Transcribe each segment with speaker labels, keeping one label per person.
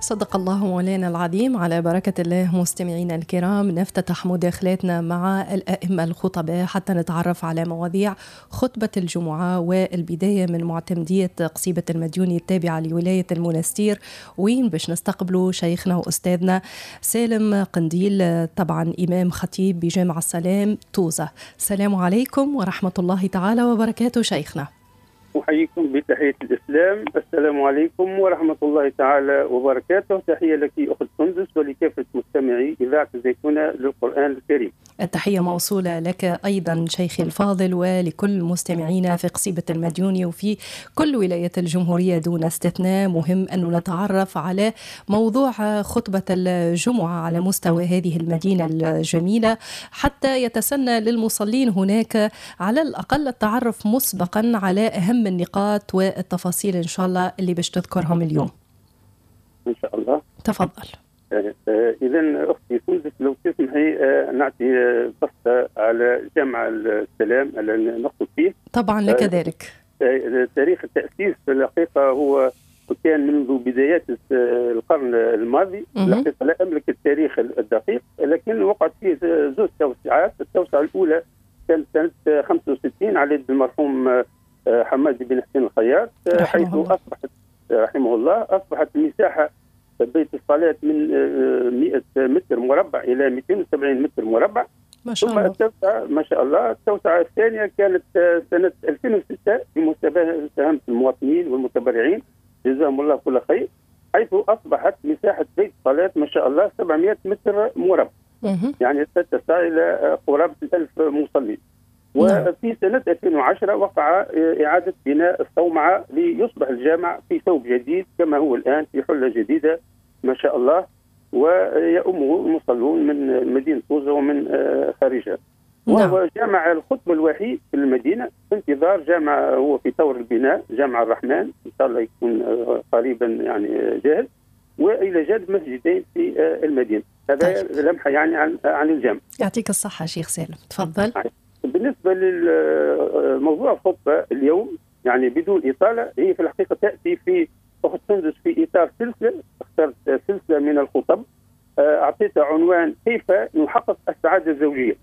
Speaker 1: صدق الله مولانا العظيم. على بركة الله مستمعينا الكرام، نفتتح مداخلاتنا مع الأئمة الخطباء حتى نتعرف على مواضيع خطبة الجمعة، والبداية من معتمدية قصيبة المديوني التابعة لولاية المنستير، وين باش نستقبلوا شيخنا وأستاذنا سالم قنديل، طبعا إمام خطيب بجامع السلام توزة. السلام عليكم ورحمة الله تعالى وبركاته شيخنا.
Speaker 2: أحييكم بتحية الإسلام، السلام عليكم ورحمة الله تعالى وبركاته. تحية لك أخت سندس ولكافة مستمعي إذاعة الزيتونة للقرآن الكريم.
Speaker 1: التحية موصولة لك أيضا شيخي الفاضل، ولكل مستمعينا في قصيبة المديوني وفي كل ولايات الجمهورية دون استثناء. مهم أن نتعرف على موضوع خطبة الجمعة على مستوى هذه المدينة الجميلة، حتى يتسنى للمصلين هناك على الأقل التعرف مسبقا على أهم النقاط والتفاصيل إن شاء الله اللي باش تذكرهم اليوم.
Speaker 2: إن شاء الله.
Speaker 1: تفضل.
Speaker 2: إذا أختي سندس لو تسمحي نعطي بسطة على جامع السلام اللي نخطب فيه.
Speaker 1: طبعا لك ذلك.
Speaker 2: تاريخ التأسيس في الحقيقة هو كان منذ بدايات القرن الماضي. الحقيقة لا أملك التاريخ الدقيق، لكن وقعت فيه زوج توسعات. التوسعة الأولى كانت سنة 65 على يد المرحوم حماد بن حسين الخياط، حيث أصبحت رحمه الله أصبحت المساحة بيت الصلاة من 100 متر مربع إلى 270 متر مربع.
Speaker 1: ما شاء الله.
Speaker 2: ثم التوسعة ما شاء الله، التوسعة الثانية كانت سنة 2006 بمساهمة المواطنين والمتبرعين جزاهم الله كل خير، حيث أصبحت مساحة بيت الصلاة ما شاء الله 700 متر مربع، يعني تتسع إلى قرابة 1000 مصلين. وفي سنة 2010 وقع إعادة بناء الصومعة ليصبح الجامع في ثوب جديد كما هو الآن في حلة جديدة ما شاء الله، ويؤمه المصلون من مدينة طوزة ومن خارجها. وهو جامع الخطبة الوحيد في المدينة، في انتظار جامع هو في طور البناء، جامع الرحمن إن شاء الله يكون قريبا يعني جاهز، وإلى جانب مسجدين في المدينة. هذا لمحة يعني عن الجامع.
Speaker 1: يعطيك الصحة شيخ سالم، تفضل.
Speaker 2: بالنسبة للموضوع الخطبة اليوم يعني بدون إطالة، هي في الحقيقة تأتي في أخت سندس في إطار سلسلة، اخترت سلسلة من الخطب أعطيتها عنوان كيف نحقق السعادة الزوجية.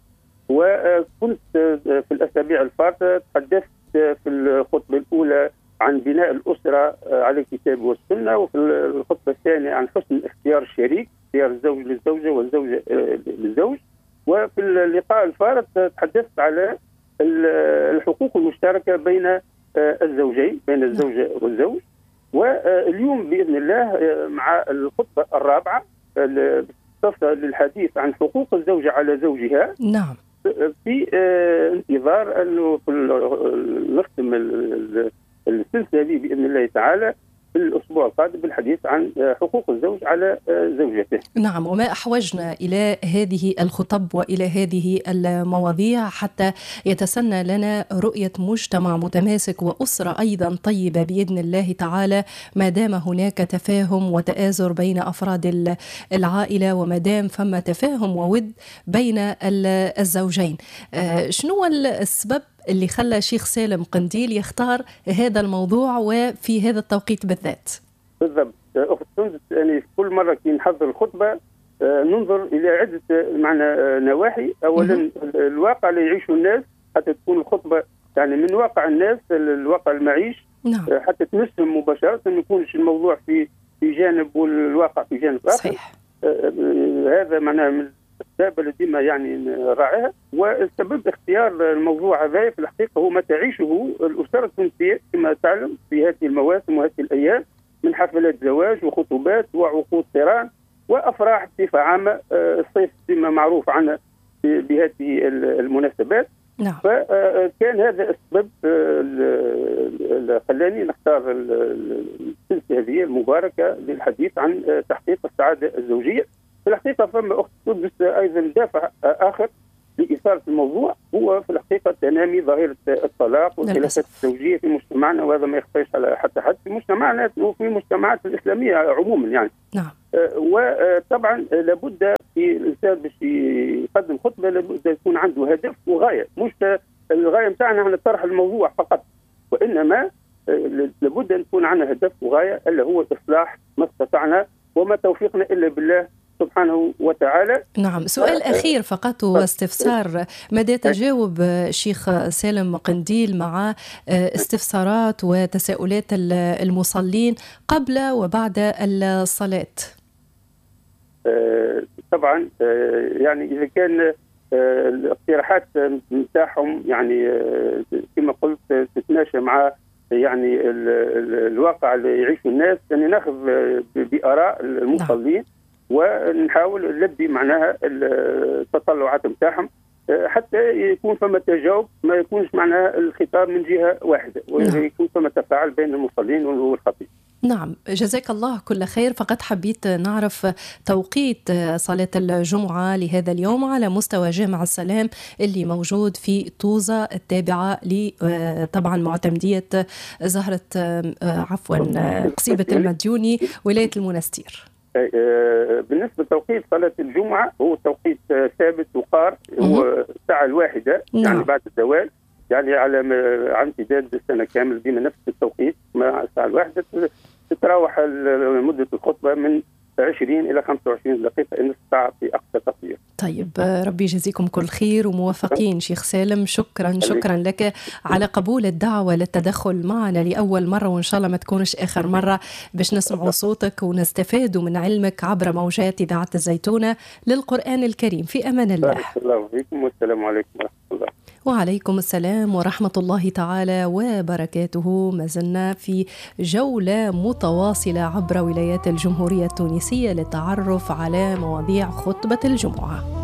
Speaker 2: وكنت في الأسابيع الفاتحة تحدثت في الخطبة الأولى عن بناء الأسرة على الكتاب والسنة، وفي الخطبة الثانية عن حسن اختيار الشريك، اختيار الزوج للزوجة والزوجة للزوج. وفي اللقاء الفارط تحدثت على الحقوق المشتركة بين الزوجين، بين الزوجة والزوج. واليوم بإذن الله مع الخطبة الرابعة تفضل للحديث عن حقوق الزوجة على زوجها.
Speaker 1: نعم.
Speaker 2: في انتظار أنه نختم السلسلة دي بإذن الله تعالى في الأسبوع القادم بالحديث عن حقوق الزوج على زوجته.
Speaker 1: نعم، وما أحوجنا إلى هذه الخطب وإلى هذه المواضيع حتى يتسنى لنا رؤية مجتمع متماسك وأسرة أيضا طيبة بإذن الله تعالى، ما دام هناك تفاهم وتآزر بين أفراد العائلة، وما دام فما تفاهم وود بين الزوجين. شنو السبب اللي خلى شيخ سالم قنديل يختار هذا الموضوع وفي هذا التوقيت بالذات؟
Speaker 2: بالضبط أخت سندس، يعني كل مرة كي نحضر الخطبة ننظر إلى عدة نواحي. أولا الواقع اللي يعيشه الناس حتى تكون الخطبة يعني من واقع الناس، الواقع المعيش.
Speaker 1: نعم. حتى
Speaker 2: تمسهم مباشرة، ما يكونش الموضوع في جانب والواقع في جانب آخر.
Speaker 1: صحيح.
Speaker 2: هذا معناه من الأسباب اللي ديما يعني نراعيها. والسبب اختيار الموضوع هذا في الحقيقة هو ما تعيشه الأسرة التونسية كما تعلم في هذه المواسم وهذه الأيام من حفلات زواج وخطوبات وعقود قران وأفراح بصفة عامة. الصيف ديما معروف عنها بهذه المناسبات.
Speaker 1: نعم.
Speaker 2: فكان هذا السبب اللي خلاني نختار السلسلة هذه المباركة للحديث عن تحقيق السعادة الزوجية. في الحقيقة فما أخت سندس أيضا دافع آخر لإثارة الموضوع، هو في الحقيقة تنامي ظاهرة الطلاق والخلافات الزوجية في مجتمعنا، وهذا ما يخفاش على حتى حد في مجتمعنا وفي المجتمعات الإسلامية عموما يعني.
Speaker 1: نعم.
Speaker 2: وطبعا لابد في الإنسان باش يقدم خطبة لابد يكون عنده هدف وغاية، مش الغاية متاعنا أن نطرح الموضوع فقط، وإنما لابد ان يكون عندنا هدف وغايه الا هو الاصلاح ما استطعنا، وما توفيقنا الا بالله سبحانه وتعالى.
Speaker 1: نعم، سؤال أخير فقط واستفسار، ماذا تجاوب الشيخ سالم قنديل مع استفسارات وتساؤلات المصلين قبل وبعد الصلاة؟
Speaker 2: طبعا يعني إذا كان الاقتراحات نتاعهم يعني كما قلت تتماشى مع يعني الواقع اللي يعيشه الناس، يعني ناخذ بآراء المصلين ونحاول نلبي معناها التطلعات نتاعهم حتى يكون فما تجاوب، ما يكونش معناها الخطاب من جهة واحدة، ويكون فما تفاعل بين المصلين والخطيب.
Speaker 1: نعم، جزاك الله كل خير. فقط حبيت نعرف توقيت صلاة الجمعة لهذا اليوم على مستوى جامع السلام اللي موجود في طوزة التابعة طبعا معتمدية زهرة قصيبة المديوني ولاية المنستير.
Speaker 2: بالنسبة لتوقيت صلاة الجمعة هو توقيت ثابت وقار، هو الساعة 1 يعني بعد الزوال، يعني على امتداد السنة كامل بما نفس التوقيت مع الساعة 1 تتراوح مدة الخطبة من 20 إلى 25 دقيقة، نصف ساعة في أقصى تقدير.
Speaker 1: طيب، ربي يجزيكم كل خير وموفقين. شيخ سالم، شكرا لك على قبول الدعوة للتدخل معنا لأول مرة، وإن شاء الله ما تكونش آخر مرة باش نسمع صوتك ونستفاد من علمك عبر موجات إذاعة الزيتونة للقرآن الكريم. في أمان الله.
Speaker 2: الله فيكم، والسلام عليكم ورحمة الله.
Speaker 1: وعليكم السلام ورحمة الله تعالى وبركاته. ما زلنا في جولة متواصلة عبر ولايات الجمهورية التونسية للتعرف على مواضيع خطبة الجمعة.